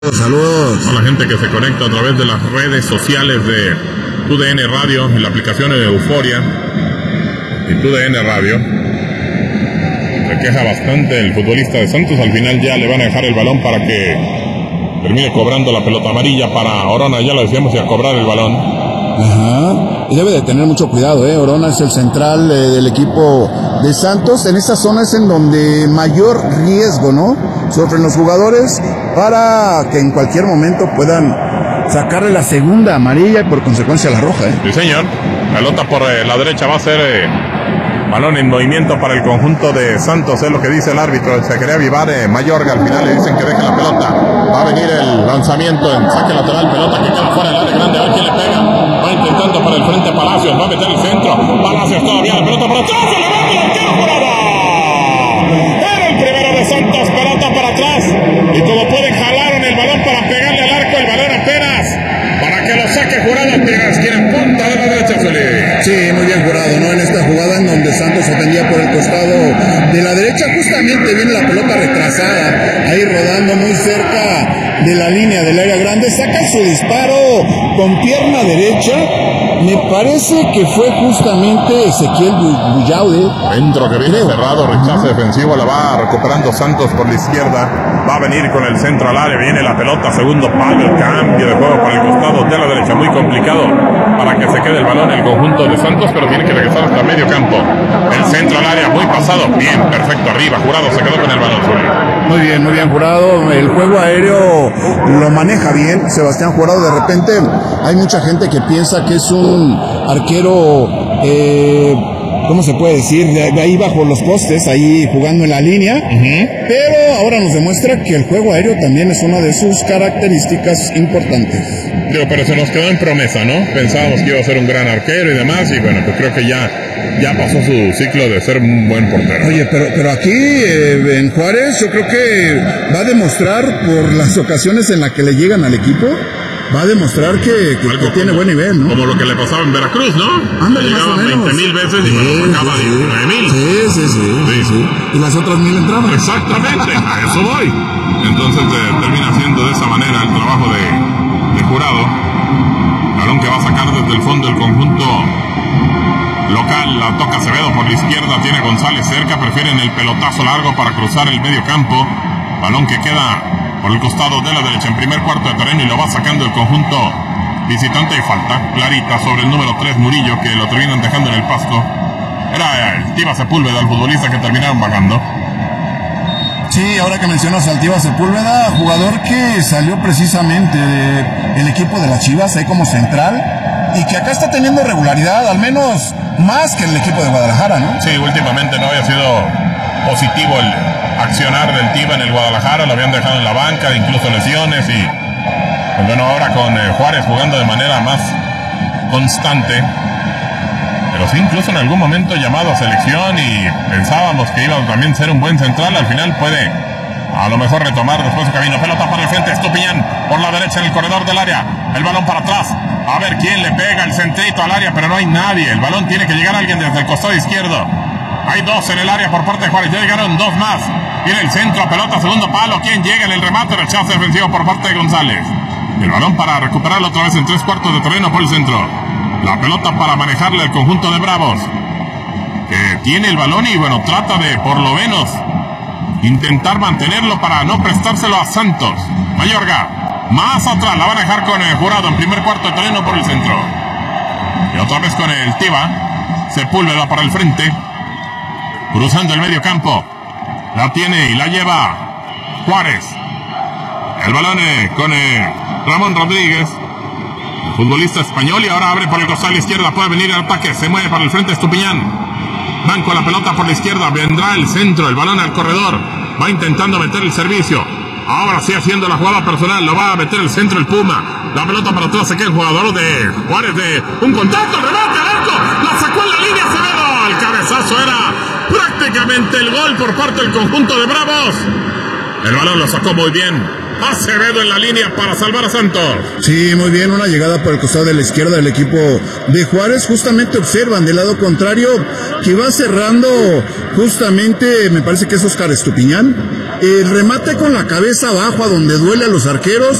Saludos a la gente que se conecta a través de las redes sociales de TUDN Radio, en la aplicación de Euforia y TUDN Radio. Se queja bastante el futbolista de Santos. Al final ya le van a dejar el balón para que termine cobrando la pelota amarilla para Orona. Ya lo decíamos, y a cobrar el balón. Ajá. Y debe de tener mucho cuidado, Orona es el central del equipo de Santos. En esa zona es en donde mayor riesgo, ¿no?, sufren los jugadores, para que en cualquier momento puedan sacarle la segunda amarilla y por consecuencia la roja. Sí, señor. Pelota por la derecha, va a ser balón en movimiento para el conjunto de Santos, es lo que dice el árbitro. Se quería avivar Mayorga, al final le dicen que deje la pelota. Va a venir el lanzamiento en saque lateral, pelota que queda fuera del área grande, a ver quién le pega. Va intentando para el frente Palacios, va a meter el centro. Palacios todavía, la pelota para atrás, se levanta el arquero Jurado. Era el primero de Santos, pelota para atrás. Y como pueden, jalaron el balón para pegarle al arco, el balón apenas para que lo saque Jurado. Tiene punta de la derecha, Felipe. Sí, muy bien Jurado, ¿no? En esta jugada en donde Santos ofendía por el costado de la derecha, justamente viene la pelota retrasada, ahí rodando muy cerca de la línea del área grande, saca su disparo con pierna derecha. Me parece que fue justamente Ezequiel Bullaude. Centro que viene cerrado, rechazo defensivo, la va recuperando Santos por la izquierda. Va a venir con el centro al área, viene la pelota, segundo palo, el cambio de juego para el costado de la derecha, muy complicado para que se quede el balón el conjunto de Santos, pero tiene que regresar hasta medio campo. El centro al área, muy pasado, bien, perfecto, arriba, Jurado se quedó con el balón. Muy bien Jurado, el juego aéreo lo maneja bien Sebastián Jurado. De repente hay mucha gente que piensa que es un arquero, ¿cómo se puede decir? De ahí bajo los postes, ahí jugando en la línea, pero ahora nos demuestra que el juego aéreo también es una de sus características importantes. Pero se nos quedó en promesa, ¿no? Pensábamos que iba a ser un gran arquero y demás, y bueno, pues creo que ya pasó su ciclo de ser un buen portero. Oye, pero aquí en Juárez yo creo que va a demostrar, por las ocasiones en las que le llegan al equipo, va a demostrar que tiene buen nivel, ¿no? Como lo que le pasaba en Veracruz, ¿no? Ándale, más o menos. 20,000 veces y bueno, sacaba 19,000. Sí. Y las otras 1,000 entraban. Exactamente, a eso voy. Entonces termina siendo de esa manera el trabajo de Jurado. Balón que va a sacar desde el fondo el conjunto local, la toca Acevedo por la izquierda, tiene González cerca, prefieren el pelotazo largo para cruzar el medio campo. Balón que queda por el costado de la derecha en primer cuarto de terreno y lo va sacando el conjunto visitante, y falta clarita sobre el número 3 Murillo, que lo terminan dejando en el pasto. Era el Tiva Sepúlveda, el futbolista que terminaron bajando. Sí, ahora que mencionas al Tiva Sepúlveda, jugador que salió precisamente del equipo de las Chivas, ahí como central, y que acá está teniendo regularidad, al menos más que el equipo de Guadalajara, ¿no? Sí, últimamente no había sido positivo el accionar del Tiva en el Guadalajara, lo habían dejado en la banca, incluso lesiones, y pues bueno, ahora con Juárez jugando de manera más constante, pero sí, incluso en algún momento llamado a selección, y pensábamos que iba a también ser un buen central. Al final puede a lo mejor retomar después su camino. Pelota para el frente, Estupiñán por la derecha en el corredor del área, el balón para atrás, a ver quién le pega el centrito al área, pero no hay nadie. El balón tiene que llegar a alguien desde el costado izquierdo. Hay dos en el área por parte de Juárez, ya llegaron dos más. Viene el centro, pelota, segundo palo, ¿quién llega en el remate? Rechazo defensivo por parte de González. El balón para recuperarlo otra vez en tres cuartos de terreno por el centro. La pelota para manejarle al conjunto de Bravos, que tiene el balón y bueno, trata de por lo menos intentar mantenerlo para no prestárselo a Santos. Mayorga, más atrás, la va a dejar con el Jurado en primer cuarto de terreno por el centro. Y otra vez con el Tiva, Sepúlveda para el frente, cruzando el medio campo. La tiene y la lleva Juárez. El balón con Ramón Rodríguez, futbolista español, y ahora abre por el costado a la izquierda, puede venir al ataque, se mueve para el frente Estupiñán. Van con la pelota por la izquierda, vendrá el centro, el balón al corredor, va intentando meter el servicio. Ahora sí haciendo la jugada personal, lo va a meter el centro el Puma. La pelota para atrás, se queda el jugador de Juárez, de un contacto, el remate al arco, la sacó en la línea Acevedo. El cabezazo era prácticamente el gol por parte del conjunto de Bravos. El balón lo sacó muy bien Acevedo en la línea para salvar a Santos. Sí, muy bien, una llegada por el costado de la izquierda del equipo de Juárez. Justamente observan del lado contrario que va cerrando justamente, me parece que es Oscar Estupiñán. El remate con la cabeza abajo a donde duele a los arqueros.